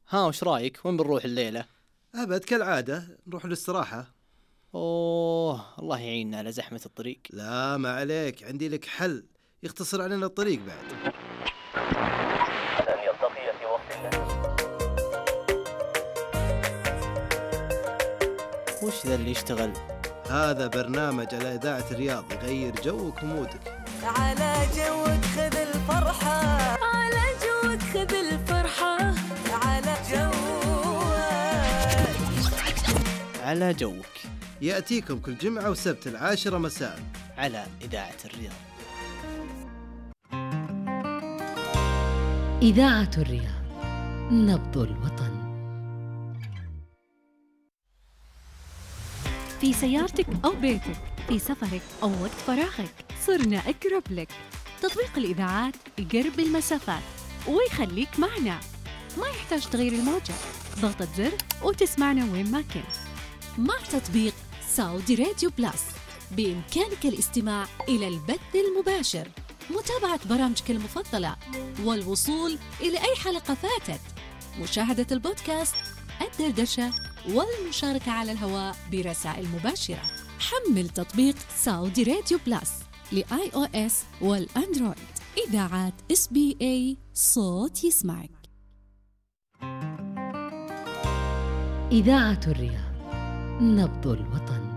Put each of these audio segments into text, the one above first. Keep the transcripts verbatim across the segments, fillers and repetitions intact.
ها وش رايك؟ وين بنروح الليلة؟ أبد كالعادة نروح للاستراحة. أوه الله يعيننا على زحمة الطريق. لا ما عليك، عندي لك حل يختصر علينا الطريق بعد. لن يلتقي في وقت الله. وش ذا اللي يشتغل؟ هذا برنامج على إذاعة الرياض يغير جوك ومودك. على جوك خذ الفرحة، على جوك خذ الفرحة، على جوك على جوك يأتيكم كل جمعة وسبت العاشرة مساء على إذاعة الرياض. إذاعة الرياض، نبض الوطن. في سيارتك أو بيتك، في سفرك أو وقت فراغك، صرنا أقرب لك. تطبيق الإذاعات يقرب المسافات ويخليك معنا، ما يحتاج تغير الموجة، ضغطة زر وتسمعنا وين ما كنت. مع تطبيق سعودي راديو بلاس بإمكانك الاستماع إلى البث المباشر، متابعة برامجك المفضلة، والوصول إلى أي حلقة فاتت، مشاهدة البودكاست، الدردشة، والمشاركة على الهواء برسائل مباشرة. حمل تطبيق سعودي راديو بلاس لآي أو إس والأندرويد. إذاعات إس بي إيه، صوت يسمعك. إذاعة الرياض، نبض الوطن.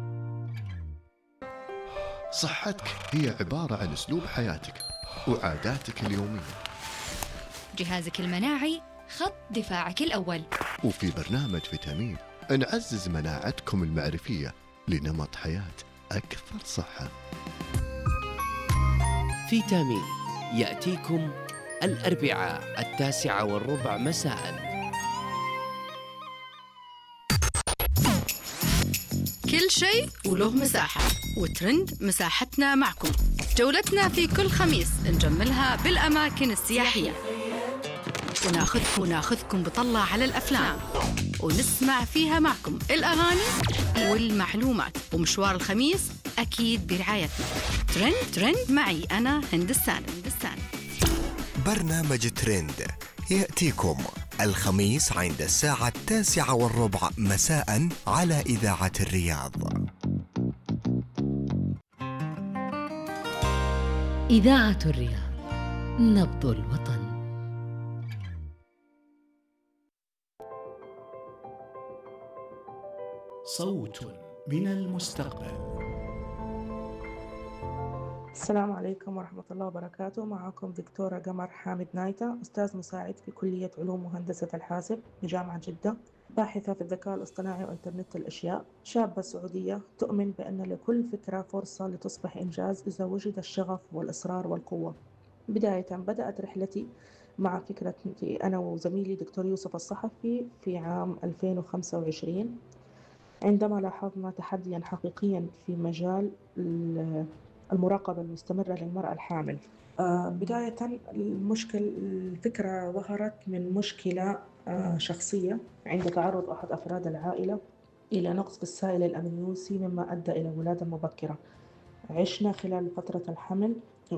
صحتك هي عبارة عن أسلوب حياتك وعاداتك اليومية. جهازك المناعي خط دفاعك الأول. وفي برنامج فيتامين نعزز مناعتكم المعرفية لنمط حياة أكثر صحة. فيتامين يأتيكم الأربعاء التاسعة والربع مساء. كل شيء وله مساحة، وترند مساحتنا معكم. جولتنا في كل خميس نجملها بالأماكن السياحية، وناخذكم وناخذكم بطلة على الأفلام، ونسمع فيها معكم الأغاني والمعلومات. ومشوار الخميس أكيد برعايتنا. ترند ترند معي أنا هند السالم. برنامج ترند يأتيكم الخميس عند الساعة التاسعة والربع مساء على إذاعة الرياض. إذاعة الرياض، نبض الوطن. صوت من المستقبل. السلام عليكم ورحمة الله وبركاته. معكم دكتورة قمر حامد نايتا، أستاذ مساعد في كلية علوم وهندسة الحاسب بجامعة جدة، باحثة في الذكاء الاصطناعي وإنترنت الأشياء، شابة سعودية تؤمن بأن لكل فكرة فرصة لتصبح إنجاز إذا وجد الشغف والإصرار والقوة. بداية بدأت رحلتي مع فكرة أنا وزميلي دكتور يوسف الصحفي في عام ألفين وخمسة وعشرين، عندما لاحظنا تحدياً حقيقياً في مجال المراقبة المستمرة للمرأة الحامل. آه بداية المشكل الفكرة ظهرت من مشكلة آه شخصية عند تعرض أحد أفراد العائلة إلى نقص في السائل الأمنيوسي، مما أدى إلى ولادة مبكرة. عشنا خلال فترة الحمل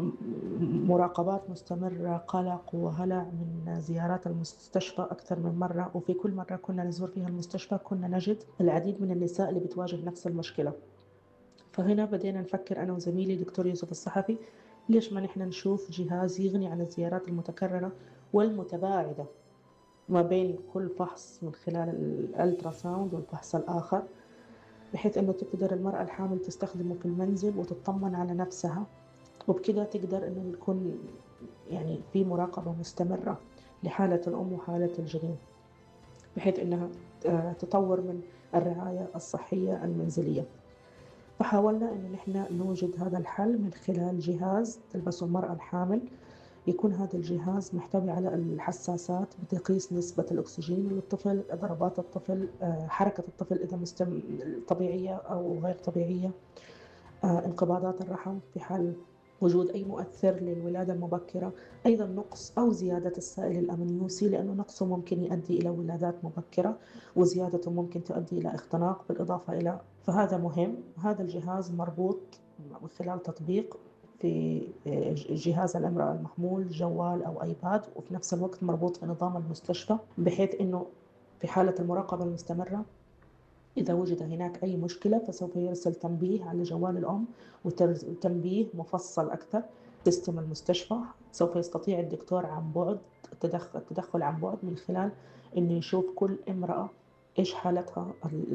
مراقبات مستمرة، قلق وهلع من زيارات المستشفى أكثر من مرة، وفي كل مرة كنا نزور فيها المستشفى كنا نجد العديد من النساء اللي بتواجه نفس المشكلة. فهنا بدينا نفكر أنا وزميلي دكتور يوسف الصحفي، ليش ما نحن نشوف جهاز يغني عن الزيارات المتكررة والمتباعدة ما بين كل فحص من خلال الألتراساوند والفحص الآخر، بحيث أنه تقدر المرأة الحامل تستخدمه في المنزل وتطمن على نفسها، وبكده تقدر أنه يكون يعني في مراقبة مستمرة لحالة الأم وحالة الجنين، بحيث أنها تطور من الرعاية الصحية المنزلية. فحاولنا أن نحن نوجد هذا الحل من خلال جهاز تلبسه المرأة الحامل. يكون هذا الجهاز محتوي على الحساسات بتقيس نسبة الأكسجين للطفل، ضربات الطفل، حركة الطفل إذا مستم... طبيعية أو غير طبيعية، انقباضات الرحم في حال وجود أي مؤثر للولادة المبكرة، أيضا نقص أو زيادة السائل الأمنيوسي، لأنه نقصه ممكن يؤدي إلى ولادات مبكرة وزيادته ممكن تؤدي إلى اختناق، بالإضافة إلى فهذا مهم. هذا الجهاز مربوط من خلال تطبيق في جهاز الامرأة المحمول، جوال أو آيباد، وفي نفس الوقت مربوط في نظام المستشفى، بحيث أنه في حالة المراقبة المستمرة إذا وجد هناك أي مشكلة فسوف يرسل تنبيه على جوال الأم، وتنبيه مفصل أكثر. سيستم المستشفى سوف يستطيع الدكتور عن بعد التدخل, التدخل عن بعد من خلال أنه يشوف كل امرأة إيش حالتها،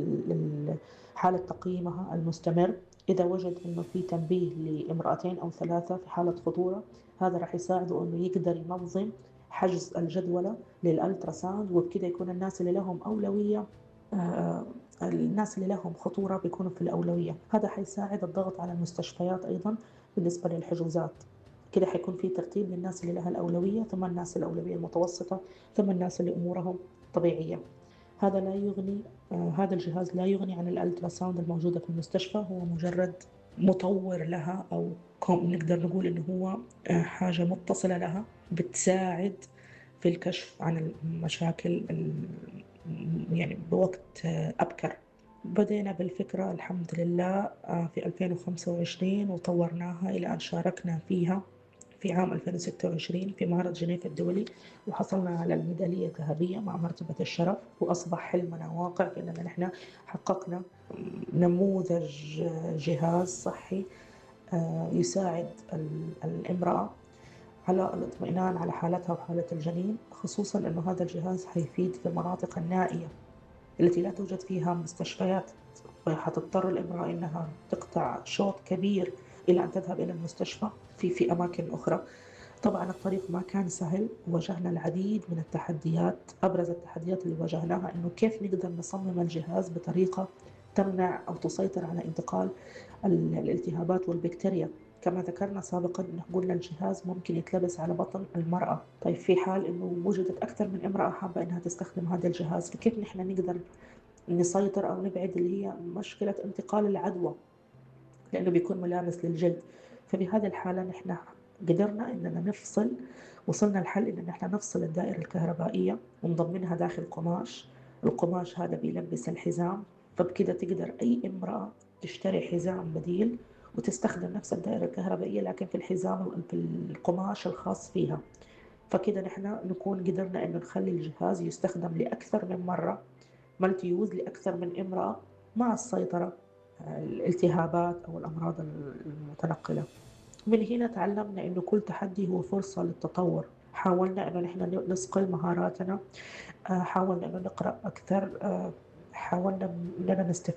حالة تقييمها المستمر. إذا وجد أنه في تنبيه لامرأتين أو ثلاثة في حالة خطورة، هذا راح يساعده أنه يقدر ينظم حجز الجدولة للألتراساوند، وبكده يكون الناس اللي لهم أولوية آه الناس اللي لهم خطورة بيكونوا في الأولوية. هذا حيساعد الضغط على المستشفيات أيضا بالنسبة للحجوزات. كده حيكون في ترتيب للناس اللي لها الأولوية، ثم الناس الأولوية المتوسطة، ثم الناس اللي أمورهم طبيعية. هذا لا يغني آه هذا الجهاز لا يغني عن الألتراساوند الموجودة في المستشفى، هو مجرد مطور لها، أو نقدر نقول إنه هو آه حاجة متصلة لها بتساعد في الكشف عن المشاكل يعني بوقت أبكر. بدينا بالفكرة الحمد لله في ألفين وخمسة وعشرين وطورناها إلى أن شاركنا فيها في عام ألفين وستة وعشرين في معرض جنيف الدولي، وحصلنا على الميدالية الذهبية مع مرتبة الشرف، وأصبح حلمنا واقع لأننا نحن حققنا نموذج جهاز صحي يساعد الامرأة على الاطمئنان على حالتها وحالة الجنين، خصوصا أنه هذا الجهاز حيفيد في المناطق النائية التي لا توجد فيها مستشفيات، وحتضطر الامرأة أنها تقطع شوط كبير إلى أن تذهب إلى المستشفى في في أماكن أخرى. طبعا الطريق ما كان سهل، واجهنا العديد من التحديات. أبرز التحديات اللي واجهناها أنه كيف نقدر نصمم الجهاز بطريقة تمنع أو تسيطر على انتقال الالتهابات والبكتيريا. كما ذكرنا سابقا أنه قلنا الجهاز ممكن يتلبس على بطن المرأة. طيب في حال أنه وجدت أكثر من امرأة حابة أنها تستخدم هذا الجهاز، فكيف نحن نقدر نسيطر أو نبعد اللي هي مشكلة انتقال العدوى، لأنه بيكون ملامس للجلد. فبهذه الحالة نحن قدرنا أننا نفصل، وصلنا الحل أن نحن نفصل الدائرة الكهربائية ونضمنها داخل قماش. القماش هذا بيلبس الحزام، فبكده تقدر أي امرأة تشتري حزام بديل وتستخدم نفس الدائرة الكهربائية لكن في الحزام في القماش الخاص فيها. فكده نحن نكون قدرنا أن نخلي الجهاز يستخدم لأكثر من مرة، مالتي يوز لأكثر من امرأة، مع السيطرة الالتهابات أو الأمراض المتنقلة. من هنا تعلمنا أنه كل تحدي هو فرصة للتطور. حاولنا أنه نحن نصقل مهاراتنا، حاولنا أنه نقرأ أكثر، حاولنا أننا نستفيد